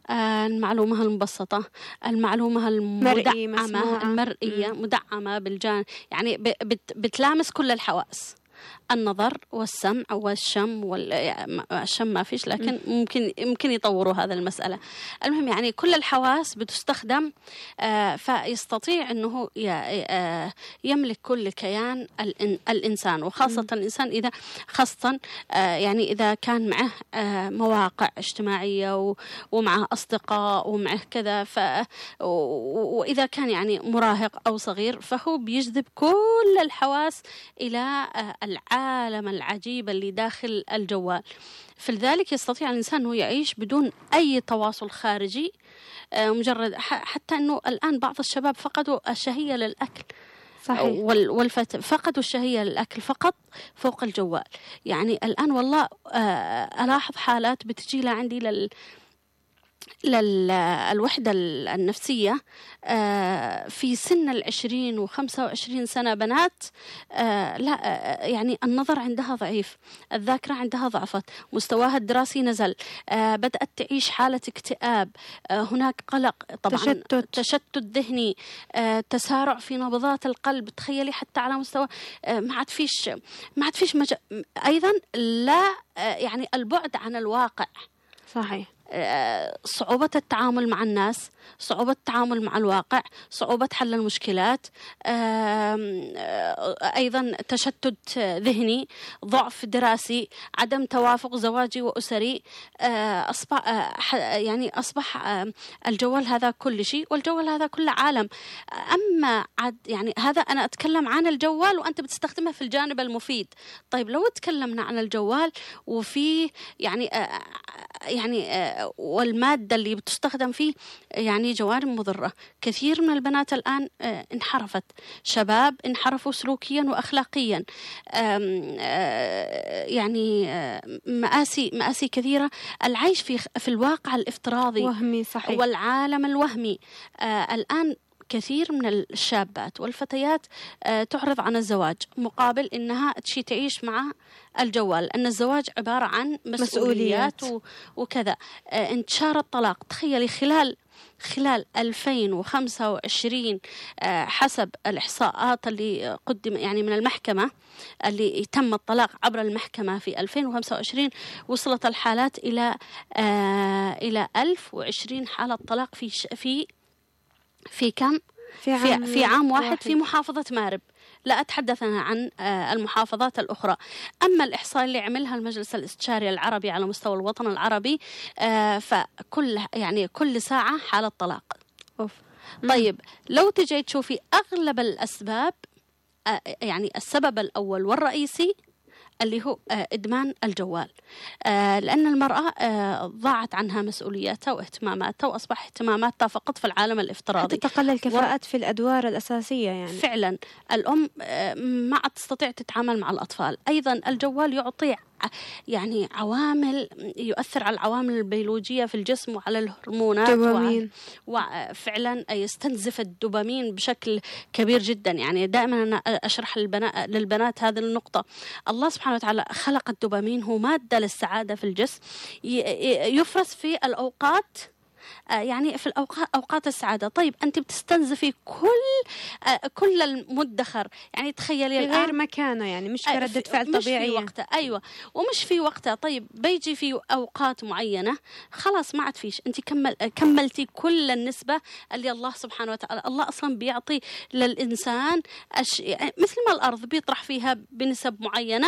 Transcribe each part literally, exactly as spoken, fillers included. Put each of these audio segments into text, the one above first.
آه المعلومة المبسطة، المعلومة المدعمة المرئية مدعمة بالجانب، يعني بت بتلامس كل الحواس، النظر والسمع والشم والشم ما فيش، لكن ممكن ممكن يطوروا هذا المسألة. المهم يعني كل الحواس بتستخدم، آه فيستطيع أنه آه يملك كل كيان الإنسان، وخاصة الإنسان إذا خاصة آه يعني إذا كان معه آه مواقع اجتماعية ومعه أصدقاء ومعه كذا، ف وإذا كان يعني مراهق أو صغير، فهو بيجذب كل الحواس إلى آه العالم العجيب اللي داخل الجوال. فلذلك يستطيع الإنسان أنه يعيش بدون أي تواصل خارجي، مجرد حتى أنه الآن بعض الشباب فقدوا الشهية للأكل. صحيح. والفتى فقدوا الشهية للأكل فقط فوق الجوال. يعني الآن والله ألاحظ حالات بتجي لعندي لل للوحدة النفسية في سن العشرين وخمسة وعشرين سنة، بنات لا يعني النظر عندها ضعيف، الذاكرة عندها ضعفت، مستواها الدراسي نزل، بدأت تعيش حالة اكتئاب، هناك قلق طبعا، تشتت, تشتت ذهني، تسارع في نبضات القلب. تخيلي حتى على مستوى ما عاد فيش ما عاد فيش مج... أيضا لا يعني البعد عن الواقع. صحيح. صعوبة التعامل مع الناس، صعوبة التعامل مع الواقع، صعوبة حل المشكلات، أيضا تشتت ذهني، ضعف دراسي، عدم توافق زواجي وأسري. أصبح يعني أصبح الجوال هذا كل شيء، والجوال هذا كل عالم. أما عد يعني هذا أنا أتكلم عن الجوال وأنت بتستخدمه في الجانب المفيد. طيب لو تكلمنا عن الجوال وفي يعني يعني والمادة اللي بتستخدم فيه يعني جوانب مضرة، كثير من البنات الآن انحرفت، شباب انحرفوا سلوكيا وأخلاقيا، يعني مآسي مآسي كثيرة. العيش في في الواقع الافتراضي وهمي. صحيح. والعالم الوهمي. الآن كثير من الشابات والفتيات تعرض عن الزواج مقابل إنها تشي تعيش مع الجوال، أن الزواج عبارة عن مسؤوليات, مسؤوليات. وكذا. انتشار الطلاق، تخيلي خلال خلال ألفين وخمسة وعشرين حسب الإحصاءات اللي قدم يعني من المحكمة اللي تم الطلاق عبر المحكمة في ألفين وخمسة وعشرين، وصلت الحالات إلى إلى ألف وعشرين حالة طلاق في في في كم في عام, في, في عام واحد, واحد في محافظة مارب. لا أتحدث أنا عن المحافظات الأخرى. أما الإحصاء اللي عملها المجلس الاستشاري العربي على مستوى الوطن العربي، فكل يعني كل ساعة حالة طلاق. أوف. طيب لو تجي تشوفي أغلب الأسباب، يعني السبب الأول والرئيسي اللي هو إدمان الجوال، لأن المرأة ضاعت عنها مسؤولياتها واهتماماتها، وأصبح اهتماماتها فقط في العالم الافتراضي، تقلل كفاءات و... في الأدوار الأساسية. يعني فعلا الأم ما عاد تستطيع تتعامل مع الأطفال. أيضا الجوال يعطي يعني عوامل، يؤثر على العوامل البيولوجية في الجسم وعلى الهرمونات، دوبامين. وفعلا يستنزف الدوبامين بشكل كبير جدا. يعني دائما أنا أشرح للبنات, للبنات هذه النقطة. الله سبحانه وتعالى خلق الدوبامين، هو مادة للسعادة في الجسم، يفرز في الأوقات يعني في الأوقات أوقات السعادة. طيب أنت بتستنزفي كل كل المدخر، يعني تخيلي في غير مكانه، يعني مش في ردة فعل طبيعية، مش في وقتها. أيوة، ومش في وقتها. طيب بيجي في أوقات معينة خلاص ما عاد فيش، أنت كمل كملتي كل النسبة اللي الله سبحانه وتعالى. الله أصلا بيعطي للإنسان أش... مثل ما الأرض بيطرح فيها بنسب معينة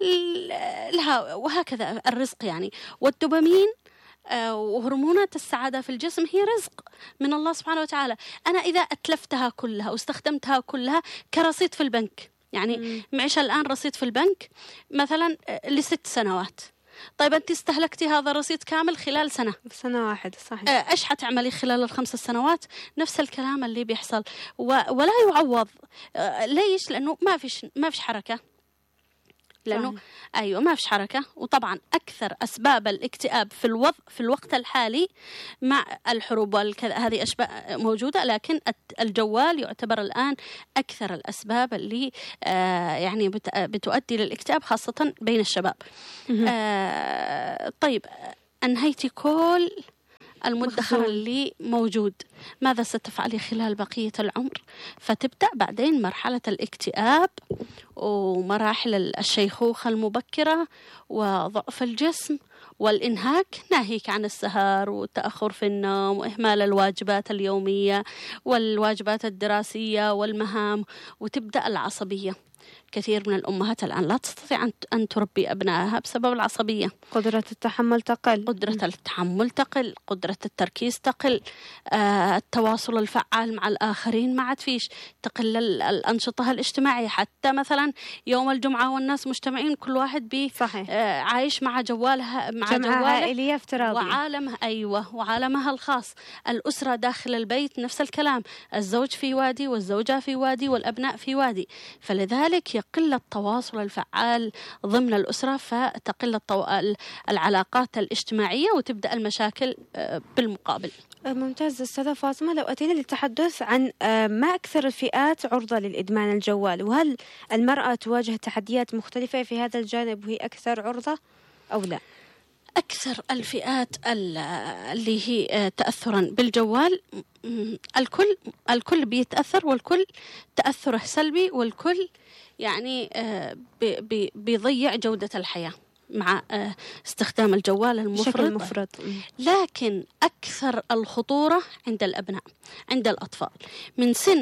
لها، وهكذا الرزق يعني. والدوبامين وهرمونات السعادة في الجسم هي رزق من الله سبحانه وتعالى. أنا إذا أتلفتها كلها واستخدمتها كلها كرصيد في البنك، يعني معيش الآن رصيد في البنك مثلا لست سنوات، طيب أنت استهلكتي هذا الرصيد كامل خلال سنة سنة واحدة. صحيح. إيش حتعملي خلال الخمس سنوات؟ نفس الكلام اللي بيحصل، ولا يعوض. ليش؟ لأنه ما فيش ما فيش حركة، لأنه صحيح. أيوة ما فيش حركة. وطبعا أكثر أسباب الاكتئاب في الوضع في الوقت الحالي مع الحروب والكذا هذه أسباب موجودة، لكن الجوال يعتبر الآن أكثر الأسباب اللي آه يعني بتؤدي للاكتئاب خاصة بين الشباب. آه طيب أنهيتي كل المدخر مخزون. اللي موجود، ماذا ستفعلي خلال بقية العمر؟ فتبدأ بعدين مرحلة الاكتئاب ومراحل الشيخوخة المبكرة وضعف الجسم والإنهاك، ناهيك عن السهر والتأخر في النوم وإهمال الواجبات اليومية والواجبات الدراسية والمهام، وتبدأ العصبية. كثير من الأمهات الآن لا تستطيع أن تربي أبنائها بسبب العصبية. قدرة التحمل تقل قدرة التحمل تقل، قدرة التركيز تقل، آه التواصل الفعال مع الآخرين ما عاد فيش، تقل الأنشطة الاجتماعية. حتى مثلا يوم الجمعة والناس مجتمعين كل واحد بي آه عايش مع جوالها مع جمعة عائلية افتراضية وعالمها أيوة وعالمها الخاص. الأسرة داخل البيت نفس الكلام، الزوج في وادي والزوجة في وادي والأبناء في وادي، فلذلك يقل التواصل الفعال ضمن الأسرة، فتقل الطو... العلاقات الاجتماعية وتبدأ المشاكل بالمقابل. ممتاز أستاذة فاطمة، لو أتينا للتحدث عن ما أكثر الفئات عرضة للإدمان الجوال، وهل المرأة تواجه تحديات مختلفة في هذا الجانب وهي أكثر عرضة أو لا؟ أكثر الفئات اللي هي تأثرا بالجوال الكل الكل بيتأثر، والكل تأثره سلبي، والكل يعني بي بيضيع جودة الحياة مع استخدام الجوال المفرط. المفرط. لكن أكثر الخطورة عند الأبناء، عند الأطفال من سن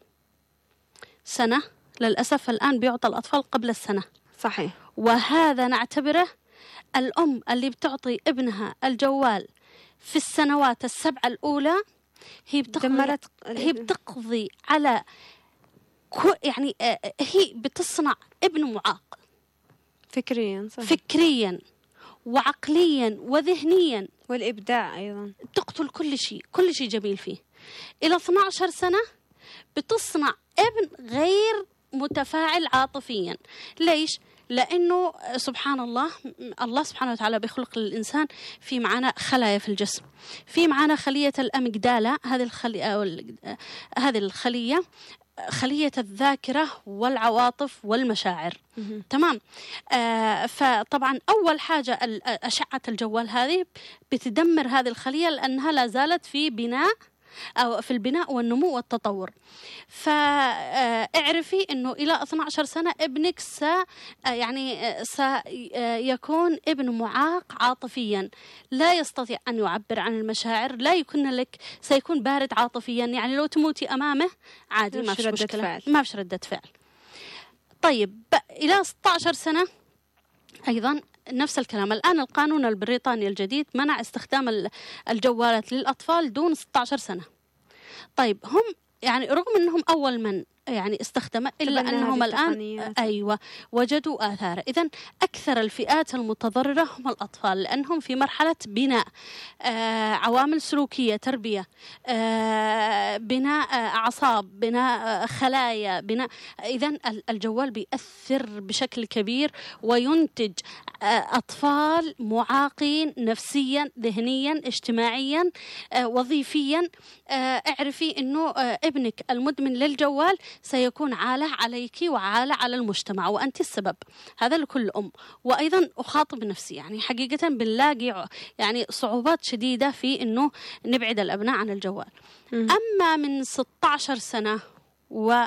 سنة. للأسف الآن بيعطى الأطفال قبل السنة. صحيح. وهذا نعتبره الأم اللي بتعطي ابنها الجوال في السنوات السبعة الأولى هي بتقضي, هي بتقضي على يعني هي بتصنع ابن معاق فكريا. صحيح. فكريا وعقليا وذهنيا، والإبداع أيضا. تقتل كل شيء، كل شيء جميل فيه. إلى اثنتي عشرة سنة بتصنع ابن غير متفاعل عاطفيا. ليش؟ لأنه سبحان الله، الله سبحانه وتعالى بيخلق للإنسان في معنا خلايا في الجسم، في معنا خلية الأميجدالا، هذه الخلية هذه الخلية خلية الذاكرة والعواطف والمشاعر. تمام. آه فطبعا أول حاجة أشعة الجوال هذه بتدمر هذه الخلية لأنها لا زالت في بناء أو في البناء والنمو والتطور. فاعرفي أنه إلى اثنتي عشرة سنة ابنك س يعني سيكون ابن معاق عاطفيا، لا يستطيع أن يعبر عن المشاعر، لا يكون لك، سيكون بارد عاطفيا، يعني لو تموتي أمامه عادي ما فيش مشكلة، ما فيش ردة فعل. طيب إلى ستة عشر سنة أيضا نفس الكلام. الآن القانون البريطاني الجديد منع استخدام الجوالات للأطفال دون ستة عشر سنة. طيب هم يعني رغم أنهم أول من يعني استخدم، إلا أنهم الآن أيوة وجدوا آثار. إذن أكثر الفئات المتضررة هم الأطفال، لأنهم في مرحلة بناء آه عوامل سلوكية، تربية، آه بناء أعصاب، بناء خلايا، بناء. إذن الجوال بيأثر بشكل كبير وينتج آه أطفال معاقين نفسيا، ذهنيا، اجتماعيا، آه وظيفيا. آه اعرفي أنه آه ابنك المدمن للجوال سيكون عالة عليك وعالة على المجتمع، وأنت السبب. هذا لكل أم. وأيضا أخاطب نفسي، يعني حقيقة بنلاقي يعني صعوبات شديدة في أنه نبعد الأبناء عن الجوال. م. أما من ستة عشر سنة و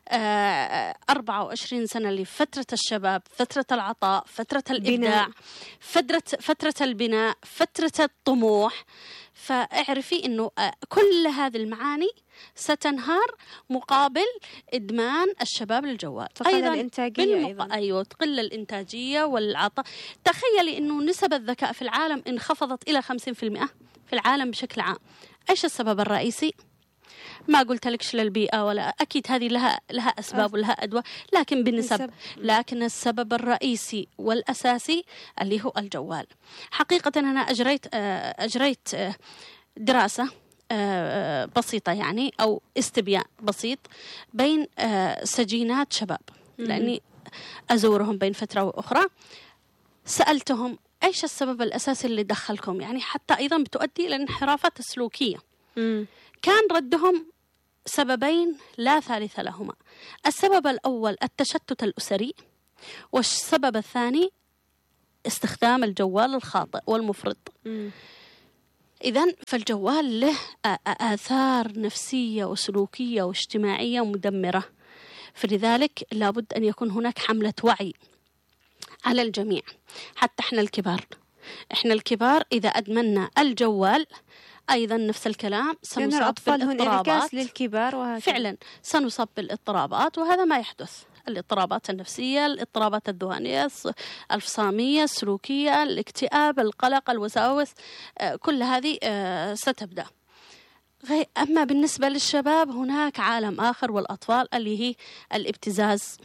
أربعة وعشرين سنة لفترة الشباب، فترة العطاء، فترة الإبداع، فترة فترة البناء، فترة الطموح. فاعرفي أنه كل هذه المعاني ستنهار مقابل إدمان الشباب للجوال. أيضا الإنتاجية بالمق... أيضا. أيوة تقل الإنتاجية والعطاء. تخيلي أنه نسب الذكاء في العالم انخفضت إلى خمسين بالمئة في العالم بشكل عام. إيش السبب الرئيسي؟ ما قلت لكش للبيئة ولا، أكيد هذه لها لها أسباب ولها أدوى، لكن بالنسب. لكن السبب الرئيسي والأساسي اللي هو الجوال. حقيقة أنا أجريت أجريت دراسة بسيطة يعني، أو استبيان بسيط بين سجينات شباب، لأني أزورهم بين فترة وأخرى. سألتهم إيش السبب الأساسي اللي دخلكم، يعني حتى أيضا بتؤدي إلى الانحرافات السلوكية. م. كان ردهم سببين لا ثالث لهما. السبب الأول التشتت الأسري، والسبب الثاني استخدام الجوال الخاطئ والمفرط. م. إذن فالجوال له آثار نفسية وسلوكية واجتماعية مدمرة، فلذلك لابد أن يكون هناك حملة وعي على الجميع، حتى إحنا الكبار إحنا الكبار إذا أدمنا الجوال أيضا نفس الكلام سنصاب بالاضطرابات للكبار وهكذا. فعلا سنصاب بالاضطرابات، وهذا ما يحدث. الاضطرابات النفسية، الاضطرابات الذهانية، الفصامية، السلوكية، الاكتئاب، القلق، الوساوس، كل هذه ستبدأ. أما بالنسبة للشباب هناك عالم آخر، والأطفال اللي هي الابتزاز،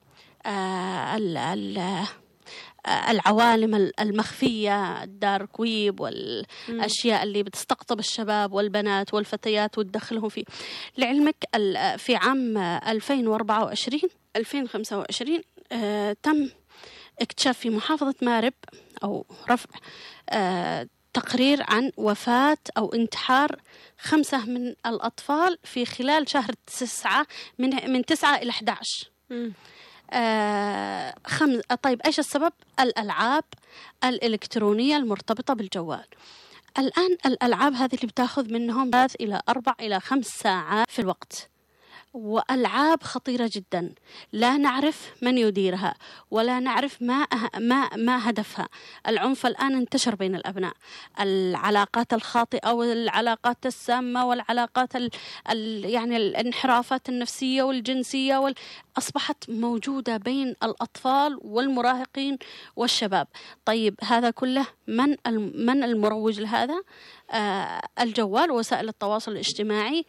العوالم المخفية، الدارك ويب والأشياء اللي بتستقطب الشباب والبنات والفتيات وتدخلهم فيه. لعلمك في عام ألفين وأربعة وعشرين ألفين وخمسة وعشرين آه تم اكتشاف في محافظة مارب أو رفع آه تقرير عن وفاة أو انتحار خمسة من الأطفال في خلال شهر تسعة من من تسعة إلى أحد عشر. آه خمس طيب إيش السبب؟ الألعاب الإلكترونية المرتبطة بالجوال. الآن الألعاب هذه اللي بتاخذ منهم ثلاث إلى أربع إلى خمس ساعات في الوقت، وألعاب خطيرة جدا لا نعرف من يديرها ولا نعرف ما ما ما هدفها. العنف الآن انتشر بين الأبناء، العلاقات الخاطئة والعلاقات السامة والعلاقات ال ال يعني الانحرافات النفسية والجنسية وال أصبحت موجودة بين الأطفال والمراهقين والشباب. طيب هذا كله من من المروج لهذا؟ آه الجوال ووسائل التواصل الاجتماعي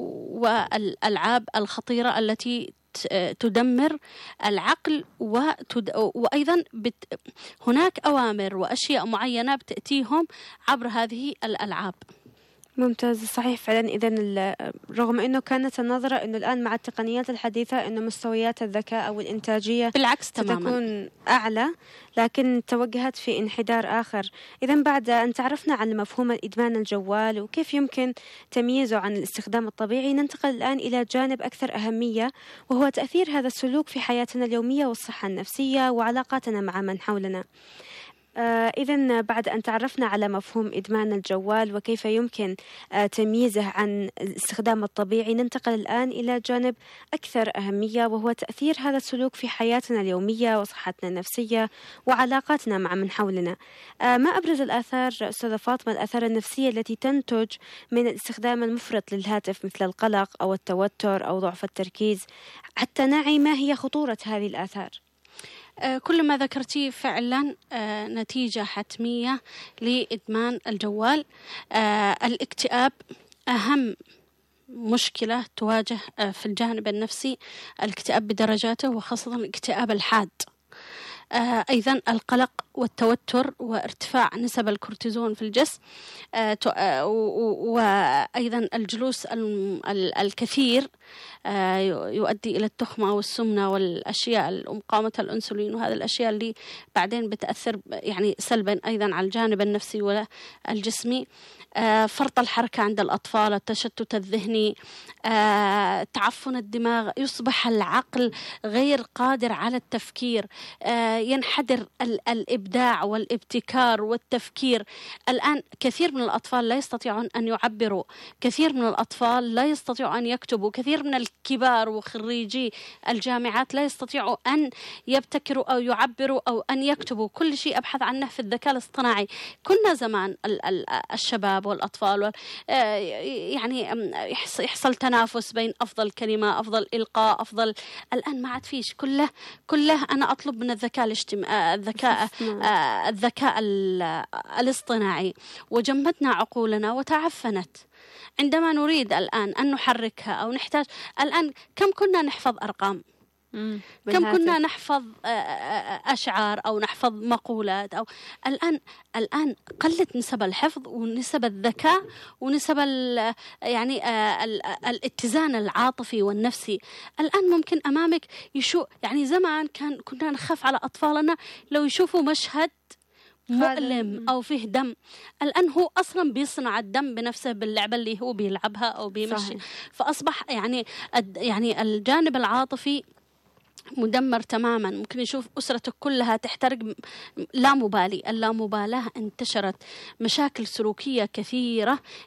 والألعاب الخطيرة التي تدمر العقل، وتد... وأيضا بت... هناك أوامر وأشياء معينة بتأتيهم عبر هذه الألعاب. ممتاز، صحيح فعلا. إذن رغم أنه كانت النظرة أنه الآن مع التقنيات الحديثة أنه مستويات الذكاء أو الإنتاجية بالعكس تماما ستكون أعلى، لكن توجهت في انحدار آخر. إذن بعد أن تعرفنا عن مفهوم الإدمان الجوال وكيف يمكن تمييزه عن الاستخدام الطبيعي، ننتقل الآن إلى جانب أكثر أهمية، وهو تأثير هذا السلوك في حياتنا اليومية والصحة النفسية وعلاقاتنا مع من حولنا. آه إذن بعد أن تعرفنا على مفهوم إدمان الجوال وكيف يمكن آه تمييزه عن الاستخدام الطبيعي، ننتقل الآن إلى جانب أكثر أهمية، وهو تأثير هذا السلوك في حياتنا اليومية وصحتنا النفسية وعلاقاتنا مع من حولنا. آه ما أبرز الآثار أستاذة فاطمة، الآثار النفسية التي تنتج من الاستخدام المفرط للهاتف، مثل القلق أو التوتر أو ضعف التركيز، حتى نعي ما هي خطورة هذه الآثار؟ كل ما ذكرتيه فعلا نتيجة حتمية لإدمان الجوال. الاكتئاب أهم مشكلة تواجه في الجانب النفسي، الاكتئاب بدرجاته وخاصة الاكتئاب الحاد. أيضا القلق والتوتر وارتفاع نسب الكورتيزون في الجسم، وأيضا الجلوس الكثير يؤدي إلى التخمة والسمنة والأشياء مقاومة الأنسولين، وهذه الأشياء اللي بعدين بتأثر يعني سلبا أيضا على الجانب النفسي والجسمي. فرط الحركة عند الأطفال، التشتت الذهني، تعفن الدماغ، يصبح العقل غير قادر على التفكير، ينحدر الإبداع والابتكار والتفكير. الآن كثير من الأطفال لا يستطيعون أن يعبروا، كثير من الأطفال لا يستطيعوا أن يكتبوا، كثير من الكبار وخريجي الجامعات لا يستطيعوا أن يبتكروا أو يعبروا أو أن يكتبوا. كل شيء أبحث عنه في الذكاء الاصطناعي. كنا زمان الشباب والأطفال يعني يحصل تنافس بين أفضل كلمة، أفضل إلقاء، أفضل. الآن ما عاد فيش، كله كله أنا أطلب من الذكاء الاجتماعي، الذكاء الذكاء الاصطناعي، وجمدنا عقولنا وتعفنت. عندما نريد الآن أن نحركها أو نحتاج، الآن كم كنا نحفظ أرقام، كم كنا نحفظ أشعار أو نحفظ مقولات، أو الآن الآن قلت نسب الحفظ ونسب الذكاء ونسب يعني الاتزان العاطفي والنفسي. الآن ممكن أمامك يشوف، يعني زمان كان كنا نخاف على أطفالنا لو يشوفوا مشهد مؤلم أو فيه دم. الآن هو أصلا بيصنع الدم بنفسه باللعبة اللي هو بيلعبها أو بيمشي. فأصبح يعني يعني الجانب العاطفي مدمر تماما، ممكن يشوف أسرته كلها تحترق، لا مبالي. اللامبالاة انتشرت، مشاكل سلوكية كثيرة